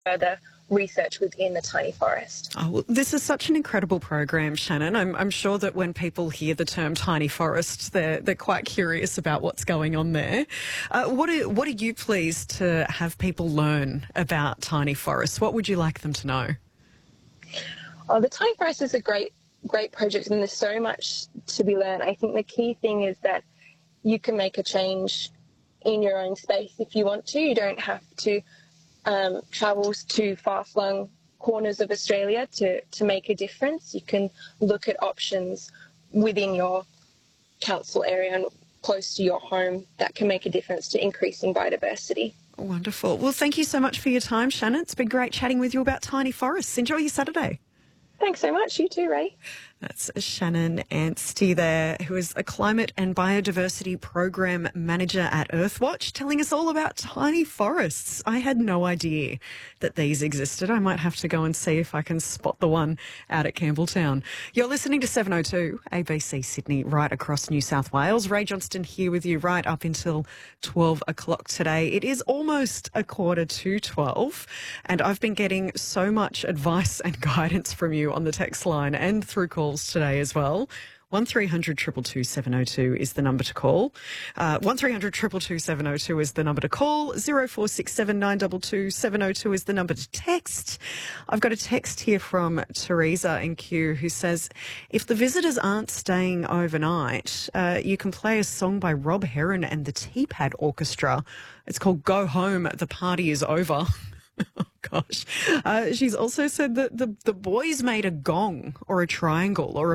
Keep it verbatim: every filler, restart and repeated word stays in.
further research within the tiny forest. Oh, well, this is such an incredible program, Shannon. I'm, I'm sure that when people hear the term tiny forest, they're, they're quite curious about what's going on there. Uh, what, are, what are you pleased to have people learn about tiny forests? What would you like them to know? Oh, the tiny forest is a great, great project, and there's so much to be learned. I think the key thing is that you can make a change in your own space if you want to. You don't have to um, travel to far-flung corners of Australia to, to make a difference. You can look at options within your council area and close to your home that can make a difference to increasing biodiversity. Wonderful. Well, thank you so much for your time, Shannon. It's been great chatting with you about tiny forests. Enjoy your Saturday. Thanks so much. You too, Ray. That's Shannon Anstey there, who is a Climate and Biodiversity Program Manager at Earthwatch, telling us all about tiny forests. I had no idea that these existed. I might have to go and see if I can spot the one out at Campbelltown. You're listening to seven oh two A B C Sydney, right across New South Wales. Ray Johnston here with you right up until twelve o'clock today. It is almost a quarter to twelve, and I've been getting so much advice and guidance from you on the text line and through calls today as well. one three hundred two two two seven oh two is the number to call. Uh, one three hundred two two two seven oh two is the number to call. zero four six seven nine two two seven oh two is the number to text. I've got a text here from Teresa in Kew who says, if the visitors aren't staying overnight, uh, you can play a song by Rob Heron and the Teapad Orchestra. It's called Go Home, the Party is Over. Oh, gosh. Uh, she's also said that the, the boys made a gong or a triangle or a